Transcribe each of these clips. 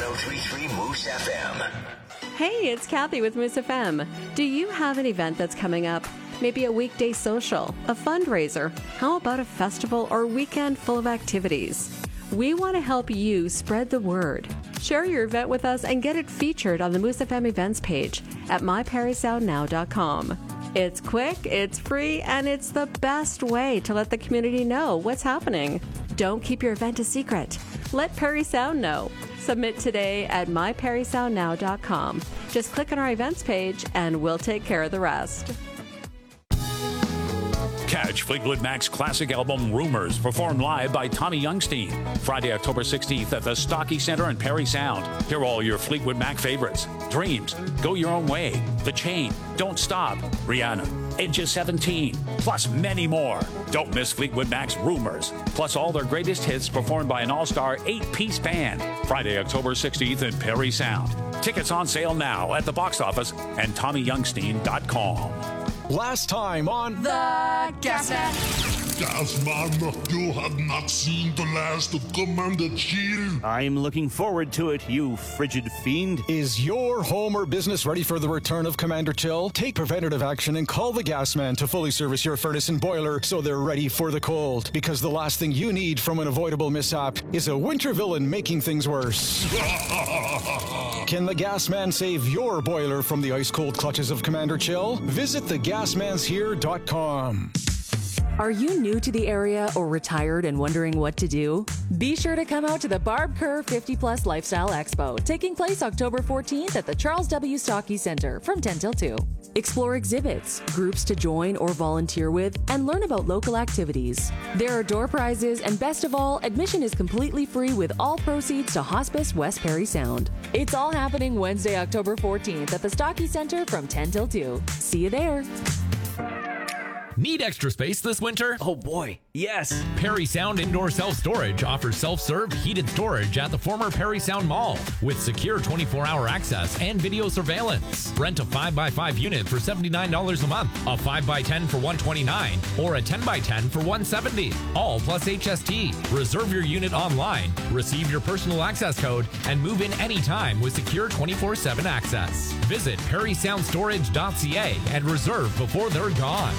1033 Moose FM. Hey, it's Kathy with Moose FM. Do you have an event that's coming up? Maybe a weekday social, a fundraiser. How about a festival or weekend full of activities? We want to help you spread the word. Share your event with us and get it featured on the Moose FM events page at myperrysoundnow.com. It's quick, it's free, and it's the best way to let the community know what's happening. Don't keep your event a secret. Let Perry Sound know. Submit today at myperrysoundnow.com. Just click on our events page and we'll take care of the rest. Catch Fleetwood Mac's classic album Rumors, performed live by Tommy Youngstein, Friday, October 16th at the Stocky Center in Perry Sound. Hear all your Fleetwood Mac favorites: Dreams, Go Your Own Way, The Chain, Don't Stop, Rihanna, Edge of 17, plus many more. Don't miss Fleetwood Mac's Rumors, plus all their greatest hits performed by an all-star 8-piece band. Friday, October 16th in Perry Sound. Tickets on sale now at the box office and TommyYoungstein.com. Last time on The Gasman. Gasman, you have not seen the last of Commander Chill. I'm looking forward to it, you frigid fiend. Is your home or business ready for the return of Commander Chill? Take preventative action and call the Gasman to fully service your furnace and boiler so they're ready for the cold. Because the last thing you need from an avoidable mishap is a winter villain making things worse. Can the Gasman save your boiler from the ice-cold clutches of Commander Chill? Visit thegasmanshere.com. Are you new to the area or retired and wondering what to do? Be sure to come out to the Barb Kerr 50 Plus Lifestyle Expo, taking place October 14th at the Charles W. Stocky Center from 10 till 2. Explore exhibits, groups to join or volunteer with, and learn about local activities. There are door prizes, and best of all, admission is completely free with all proceeds to Hospice West Perry Sound. It's all happening Wednesday, October 14th at the Stocky Center from 10 till 2. See you there. Need extra space this winter? Oh boy, yes. Perry Sound Indoor Self-Storage offers self-serve heated storage at the former Perry Sound Mall with secure 24-hour access and video surveillance. Rent a 5x5 unit for $79 a month, a 5x10 for $129, or a 10x10 for $170. All plus HST. Reserve your unit online, receive your personal access code, and move in anytime with secure 24/7 access. Visit perrysoundstorage.ca and reserve before they're gone.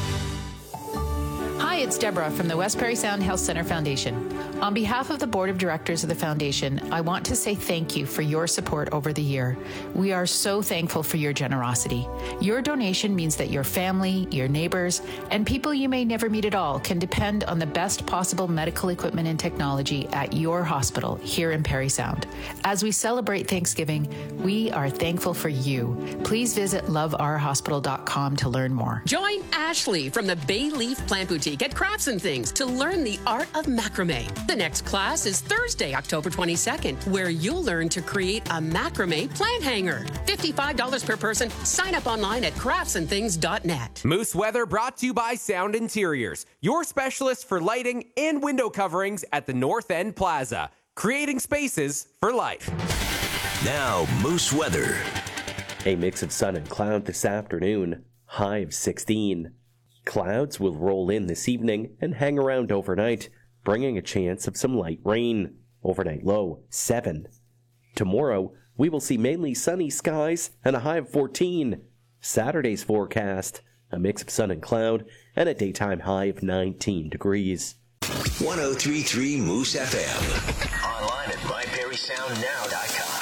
Hi, it's Deborah from the West Perry Sound Health Center Foundation. On behalf of the Board of Directors of the Foundation, I want to say thank you for your support over the year. We are so thankful for your generosity. Your donation means that your family, your neighbors, and people you may never meet at all can depend on the best possible medical equipment and technology at your hospital here in Perry Sound. As we celebrate Thanksgiving, we are thankful for you. Please visit loveourhospital.com to learn more. Join Ashley from the Bay Leaf Plant Boutique at Crafts and Things to learn the art of macrame. The next class is Thursday, October 22nd, where you'll learn to create a macrame plant hanger. $55 per person. Sign up online at craftsandthings.net. Moose Weather brought to you by Sound Interiors, your specialist for lighting and window coverings at the North End Plaza, creating spaces for life. Now, Moose Weather. A mix of sun and cloud this afternoon, high of 16. Clouds will roll in this evening and hang around overnight, bringing a chance of some light rain. Overnight low, 7. Tomorrow, we will see mainly sunny skies and a high of 14. Saturday's forecast, a mix of sun and cloud and a daytime high of 19 degrees. 1033 Moose FM. Online at myperrysoundnow.com.